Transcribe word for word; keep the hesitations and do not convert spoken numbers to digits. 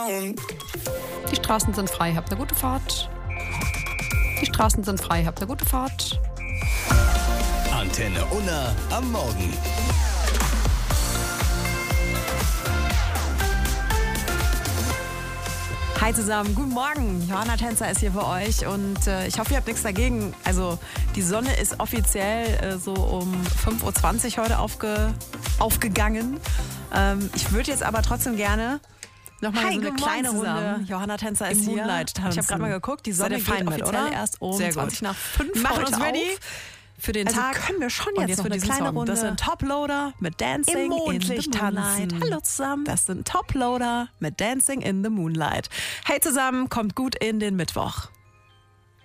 Die Straßen sind frei, habt eine gute Fahrt. Die Straßen sind frei, habt eine gute Fahrt. Antenne Unna am Morgen. Hi zusammen, guten Morgen. Johanna Tänzer ist hier für euch und äh, ich hoffe, ihr habt nichts dagegen. Also die Sonne ist offiziell äh, so um fünf Uhr zwanzig heute aufge, aufgegangen. Ähm, ich würde jetzt aber trotzdem gerne nochmal so eine kleine Runde. Johanna Tänzer ist hier. Moonlight tanzen. Ich habe gerade mal geguckt, die Sonne Seid ihr fein geht mit, offiziell oder? erst um Sehr gut. zwanzig nach fünf. Wir machen heute uns ready auf. für den Also Tag. können wir schon Und jetzt, jetzt noch für eine diesen kleine Song. Runde. Das sind Toploader mit Dancing Im Mondlicht in the Moonlight. tanzen. Hallo zusammen. Das sind Toploader mit Dancing in the Moonlight. Hey zusammen, kommt gut in den Mittwoch.